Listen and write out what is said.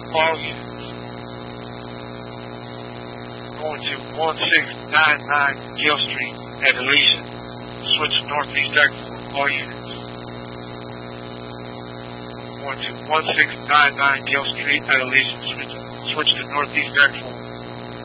All units. Going to 1699 Gale Street at Elysian. Switch to northeast airport. All units. Going to 1699 Gale Street at Elysian. Switch to northeast airport.